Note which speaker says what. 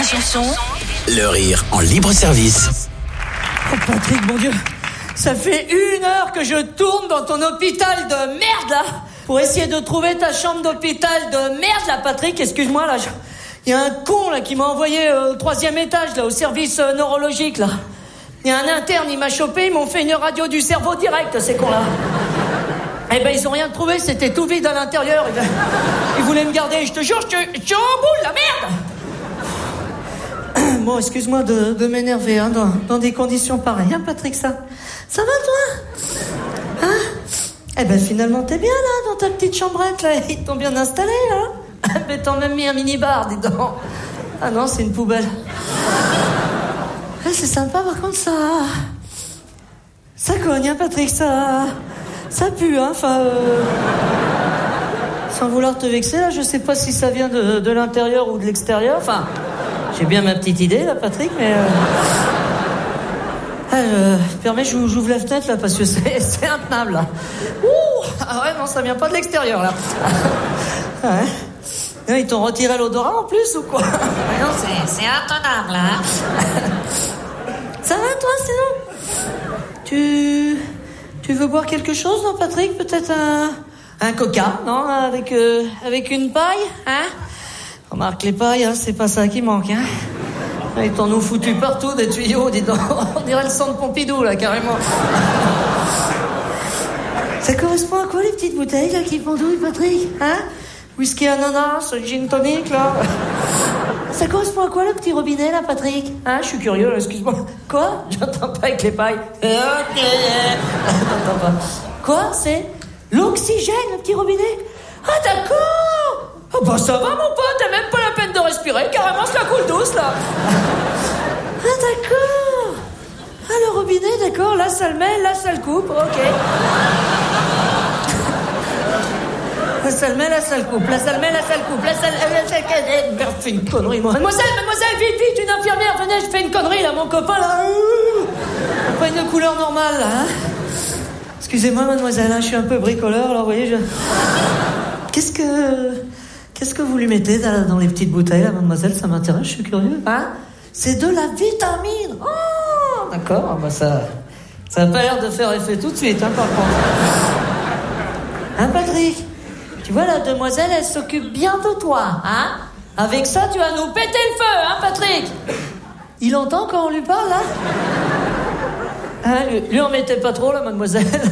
Speaker 1: la chanson.
Speaker 2: Le rire en libre service.
Speaker 3: Oh Patrick, mon Dieu, ça fait 1 heure que je tourne dans ton hôpital de merde là, pour essayer de trouver ta chambre d'hôpital de merde là, Patrick, excuse-moi là. Il y a un con là qui m'a envoyé au 3e étage là, au service neurologique là. Il y a un interne, il m'a chopé, ils m'ont fait une radio du cerveau direct, ces cons là. Eh ben ils ont rien trouvé, c'était tout vide à l'intérieur. Ils voulaient me garder, je te jure, je suis en boule, la merde. Bon, excuse-moi de m'énerver hein, dans des conditions pareilles, hein, Patrick, ça va toi hein? Eh ben finalement t'es bien là, dans ta petite chambrette là, ils t'ont bien installé là. Mais t'en même mis un mini-bar, dis donc. Ah non, c'est une poubelle. Ah, c'est sympa par contre, ça cogne hein, Patrick, ça pue hein, enfin sans vouloir te vexer là, je sais pas si ça vient de l'intérieur ou de l'extérieur, enfin j'ai bien ma petite idée là, Patrick, mais permets, j'ouvre la fenêtre là parce que c'est intenable là. Ouh, ah ouais non, ça vient pas de l'extérieur là. Ouais. Ils t'ont retiré l'odorat en plus ou quoi?
Speaker 1: Non, c'est intenable, hein.
Speaker 3: Ça va toi sinon? Tu veux boire quelque chose, non, Patrick? Peut-être un coca, non? Avec une paille, hein? Remarque, les pailles, hein, c'est pas ça qui manque, hein? Ils t'en ont foutu partout, des tuyaux, dis donc. On dirait le centre Pompidou, là, carrément. Ça correspond à quoi, les petites bouteilles, là, qui pendouillent, Patrick? Hein? Whisky ananas, gin tonic, là. Ça correspond à quoi, le petit robinet, là, Patrick? Hein, je suis curieux, là, excuse-moi. Quoi? J'entends pas avec les pailles. Ok. J'entends pas. Quoi? C'est l'oxygène, le petit robinet? Ah, d'accord! Ah, bah, ça va, mon pote, t'as même pas la peine de respirer, carrément, ça coule douce, là. Ah, d'accord. Ah, le robinet, d'accord, là, ça le met, là, ça le coupe, ok. Là, ça le met, là, ça le coupe. Là, ça le met, là, ça le coupe. Là, ça le... Merde, fais une connerie, moi. Mademoiselle, vite, une infirmière, venez, je fais une connerie, là, mon copain, là. Pas une couleur normale, là, hein. Excusez-moi, mademoiselle, hein, je suis un peu bricoleur, là, vous voyez, Qu'est-ce que vous lui mettez dans les petites bouteilles, là, mademoiselle? Ça m'intéresse, je suis curieux. Hein? C'est de la vitamine. Oh, d'accord, bah ça a pas l'air de faire effet tout de suite, hein, par contre. Hein, Patrick? Tu vois, la demoiselle, elle s'occupe bien de toi, hein? Avec ça, tu vas nous péter le feu, hein, Patrick? Il entend quand on lui parle, là? Hein, lui en mettez pas trop, là, mademoiselle.